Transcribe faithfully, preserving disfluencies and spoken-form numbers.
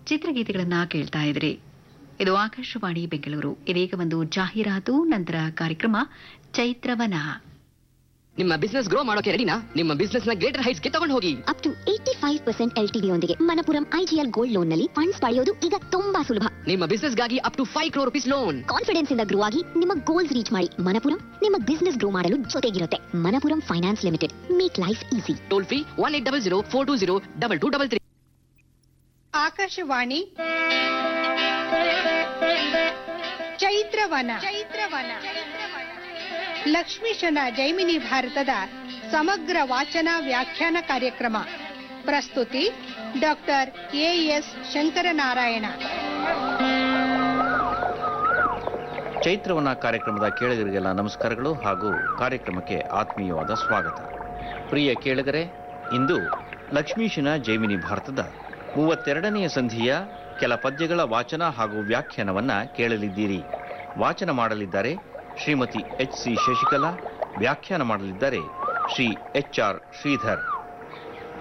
ಚಿತ್ರಗೀತೆಗಳನ್ನ ಕೇಳ್ತಾ ಇದ್ರಿ. ಇದು ಆಕಾಶವಾಣಿ ಬೆಂಗಳೂರು. ಇದೀಗ ಒಂದು ಜಾಹೀರಾತು, ನಂತರ ಕಾರ್ಯಕ್ರಮ ಚೈತ್ರವನ. ನಿಮ್ಮ ಬಿಸ್ನೆಸ್ ಗ್ರೋ ಮಾಡೋಕೆ ರೆಡಿನಾ? ನಿಮ್ಮ ಬಿಸ್ನೆಸ್ ನ ಗ್ರೇಟರ್ ಹೈಟ್ಸ್ ಗೆ ತಗೊಂಡು ಹೋಗಿ. Up to eighty five percent L T D ಯೊಂದಿಗೆ ಮಣಪುರಂ ಐಜಿಎಲ್ ಗೋಲ್ಡ್ ಲೋನ್ ನಲ್ಲಿ ಫಂಡ್ಸ್ ಪಡೆಯೋದು ಈಗ ತುಂಬಾ ಸುಲಭ. ನಿಮ್ಮ ಬಿಸ್ನೆಸ್ ಗಾಗಿ up to five crore rupees loan. Confidence ಇಂದ ಗ್ರೋ ಆಗಿ ನಿಮ್ಮ ಗೋಲ್ಸ್ ರೀಚ್ ಮಾಡಿ. ಮಣಪುರಂ ನಿಮ್ಮ ಬಿಸ್ನೆಸ್ ಗ್ರೋ ಮಾಡಲು ಜೊತೆಗಿರುತ್ತೆ. Manappuram finance limited, make life easy. Toll free one eight double zero four two zero double two double three. Akashvani ಚೈತ್ರವನ. ಚೈತ್ರವನ ಲಕ್ಷ್ಮೀಶನ ಜೈಮಿನಿ ಭಾರತದ ಸಮಗ್ರ ವಾಚನ ವ್ಯಾಖ್ಯಾನ ಕಾರ್ಯಕ್ರಮ. ಪ್ರಸ್ತುತಿ ಡಾಕ್ಟರ್ ಎ ಎಸ್ ಶಂಕರನಾರಾಯಣ. ಚೈತ್ರವನ ಕಾರ್ಯಕ್ರಮದ ಕೇಳುಗರಿಗೆಲ್ಲ ನಮಸ್ಕಾರಗಳು ಹಾಗೂ ಕಾರ್ಯಕ್ರಮಕ್ಕೆ ಆತ್ಮೀಯವಾದ ಸ್ವಾಗತ. ಪ್ರಿಯ ಕೇಳುಗರೆ, ಇಂದು ಲಕ್ಷ್ಮೀಶನ ಜೈಮಿನಿ ಭಾರತದ ಮೂವತ್ತೆರಡನೆಯ ಸಂಧಿಯ ಕೆಲ ಪದ್ಯಗಳ ವಾಚನ ಹಾಗೂ ವ್ಯಾಖ್ಯಾನವನ್ನ ಕೇಳಲಿದ್ದೀರಿ. ವಾಚನ ಮಾಡಲಿದ್ದಾರೆ ಶ್ರೀಮತಿ ಎಚ್ ಸಿ ಶಶಿಕಲಾ, ವ್ಯಾಖ್ಯಾನ ಮಾಡಲಿದ್ದಾರೆ ಶ್ರೀ ಎಚ್ ಆರ್ ಶ್ರೀಧರ್.